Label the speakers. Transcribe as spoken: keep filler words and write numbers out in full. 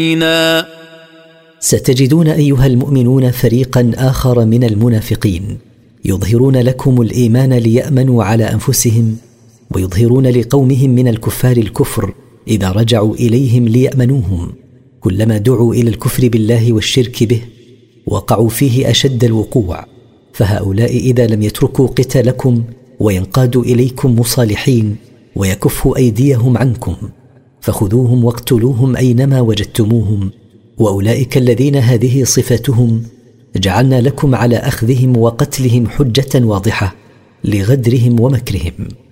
Speaker 1: ستجدون أيها المؤمنون فريقا آخر من المنافقين يظهرون لكم الإيمان ليأمنوا على أنفسهم، ويظهرون لقومهم من الكفار الكفر إذا رجعوا إليهم ليأمنوهم. كلما دعوا إلى الكفر بالله والشرك به وقعوا فيه أشد الوقوع، فهؤلاء إذا لم يتركوا قتالكم وينقادوا إليكم مصالحين ويكفوا أيديهم عنكم، فخذوهم واقتلوهم أينما وجدتموهم. وأولئك الذين هذه صفتهم جعلنا لكم على أخذهم وقتلهم حجة واضحة لغدرهم ومكرهم.